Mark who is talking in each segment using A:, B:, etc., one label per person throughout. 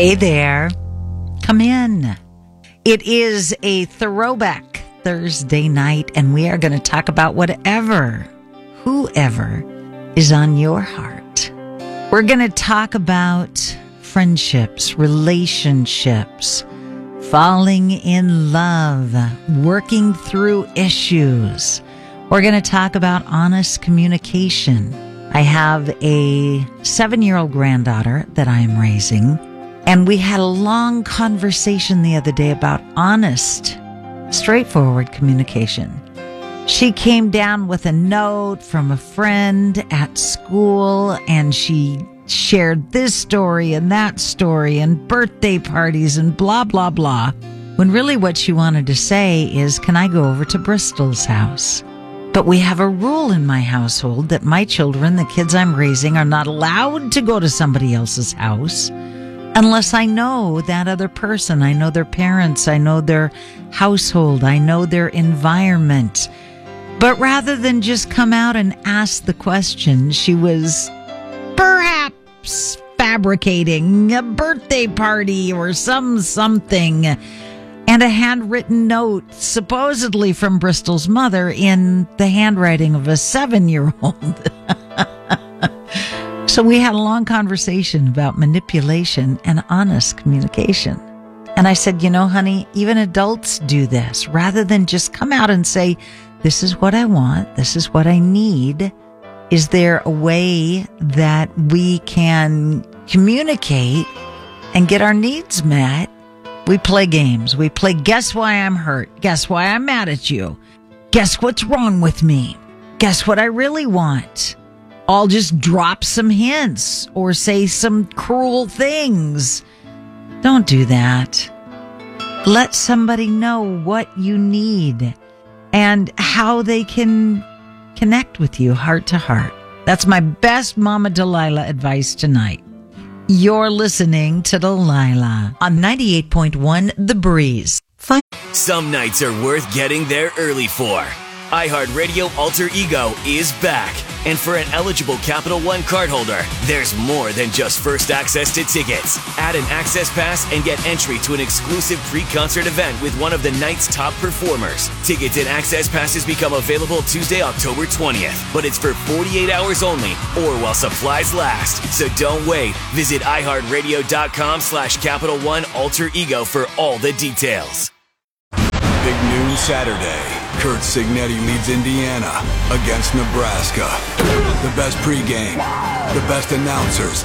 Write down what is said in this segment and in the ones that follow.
A: Hey there. Come in. It is a throwback Thursday night, and we are going to talk about whoever is on your heart. We're going to talk about friendships, relationships, falling in love, working through issues. We're going to talk about honest communication. I have a 7-year-old granddaughter that I am raising, and we had a long conversation the other day about honest, straightforward communication. She came down with a note from a friend at school, and she shared this story and that story and birthday parties and blah, blah, blah. When really what she wanted to say is, can I go over to Bristol's house? But we have a rule in my household that my children, the kids I'm raising, are not allowed to go to somebody else's house unless I know that other person. I know their parents. I know their household. I know their environment. But rather than just come out and ask the question, she was perhaps fabricating a birthday party or something, and a handwritten note, supposedly from Bristol's mother, in the handwriting of a 7-year-old. So we had a long conversation about manipulation and honest communication. And I said, honey, even adults do this. Rather than just come out and say, this is what I want, this is what I need, is there a way that we can communicate and get our needs met? We play games. We play guess why I'm hurt, guess why I'm mad at you, guess what's wrong with me, guess what I really want. I'll just drop some hints or say some cruel things. Don't do that. Let somebody know what you need and how they can connect with you heart to heart. That's my best Mama Delilah advice tonight. You're listening to Delilah on 98.1 The Breeze.
B: Some nights are worth getting there early for. iHeartRadio Alter Ego is back. And for an eligible Capital One cardholder, there's more than just first access to tickets. Add an access pass and get entry to an exclusive pre-concert event with one of the night's top performers. Tickets and access passes become available Tuesday, October 20th, but it's for 48 hours only or while supplies last. So don't wait. Visit iHeartRadio.com/Capital One Alter Ego for all the details.
C: Big noon Saturday. Kurt Signetti leads Indiana against Nebraska. The best pregame, the best announcers.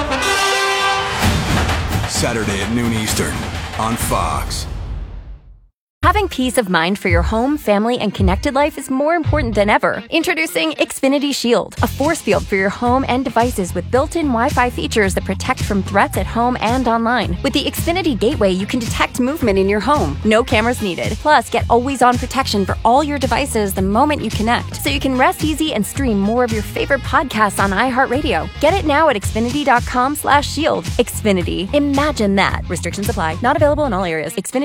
C: Saturday at noon Eastern on Fox.
D: Having peace of mind for your home, family, and connected life is more important than ever. Introducing Xfinity Shield, a force field for your home and devices with built-in Wi-Fi features that protect from threats at home and online. With the Xfinity Gateway, you can detect movement in your home. No cameras needed. Plus, get always-on protection for all your devices the moment you connect, so you can rest easy and stream more of your favorite podcasts on iHeartRadio. Get it now at Xfinity.com/shield. Xfinity. Imagine that. Restrictions apply. Not available in all areas. Xfinity